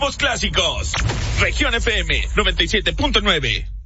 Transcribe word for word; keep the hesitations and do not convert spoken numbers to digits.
nuevos clásicos. Región F M noventa y siete punto nueve.